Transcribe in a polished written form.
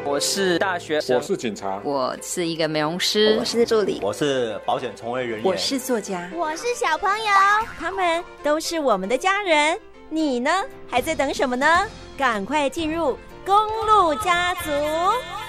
我是大学生， 我是警察， 我是一个美容师， 我是助理， 我是保险从业人员， 我是作家， 我是小朋友， 他们都是我们的家人。你呢？还在等什么呢？赶快进入公路家族。